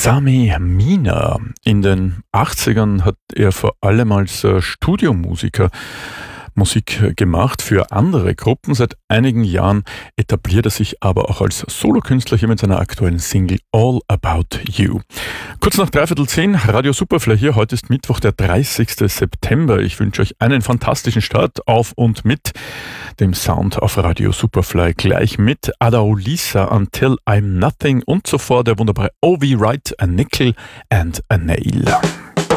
Sami Mina. In den 80ern hat er vor allem als Studiomusiker Musik gemacht für andere Gruppen. Seit einigen Jahren etabliert er sich aber auch als Solokünstler hier mit seiner aktuellen Single All About You. Kurz nach 9:15, Radio Superfly hier. Heute ist Mittwoch, der 30. September. Ich wünsche euch einen fantastischen Start auf und mit dem Sound auf Radio Superfly. Gleich mit Adaolisa, Until I'm Nothing und zuvor der wunderbare Ovi Wright, A Nickel and a Nail.